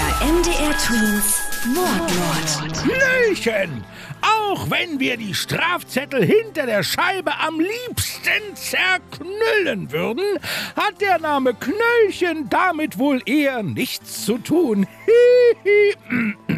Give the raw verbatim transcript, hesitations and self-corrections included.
Der M D R Twins Mordlord. Knöllchen! Auch wenn wir die Strafzettel hinter der Scheibe am liebsten zerknüllen würden, hat der Name Knöllchen damit wohl eher nichts zu tun. Hihi.